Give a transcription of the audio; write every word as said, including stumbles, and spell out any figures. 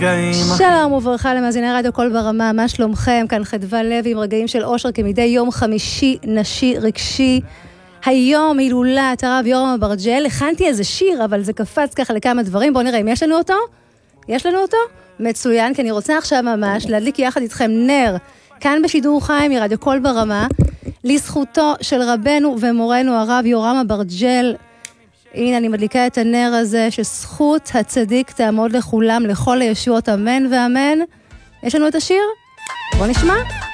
רגעים. שלום וברכה למאזיני רדיו קול ברמה, מה שלומכם? כאן חדווה לוי עם רגעים של אושר כמדי יום חמישי נשי רגשי. היום הילולת הרב יורם אברג'ל, הכנתי איזה שיר, אבל זה קפץ ככה לכמה דברים. בואו נראה אם יש לנו אותו. יש לנו אותו? מצוין, כי אני רוצה עכשיו ממש להדליק יחד איתכם נר, כאן בשידור חי מרדיו קול ברמה, לזכותו של רבנו ומורנו הרב יורם אברג'ל. הנה אני מדליקה את הנר הזה, שזכות הצדיק תעמוד לכולם, לכל הישועות, אמן ואמן. יש לנו את השיר? בואו נשמע.